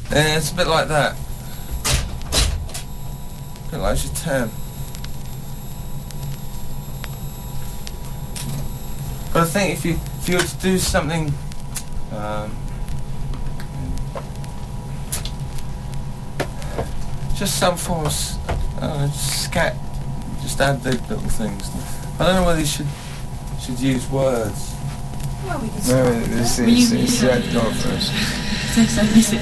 Yeah, it's a bit like that. A bit like Je t'aime. But I think if you were to do something, just some form of just scat, just add the little things. I don't know whether you should use words. Well, we can No, it's go first.